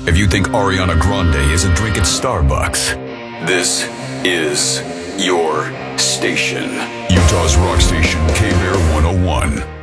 if you think Ariana Grande is a drink at Starbucks, this is your station. Utah's rock station, K-Bear 101.